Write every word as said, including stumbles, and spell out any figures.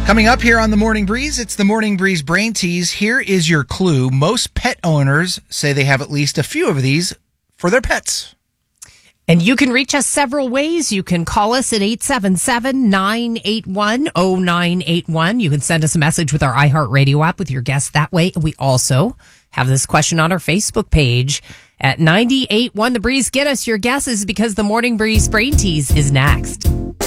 Coming up here on the Morning Breeze, it's the Morning Breeze Brain Tease. Here is your clue. Most pet owners say they have at least a few of these for their pets. And you can reach us several ways. You can call us at eight seven seven, nine eight one, zero nine eight one. You can send us a message with our iHeartRadio app with your guess that way. We also have this question on our Facebook page at ninety-eight point one The Breeze. Get us your guesses because the Morning Breeze Brain Tease is next.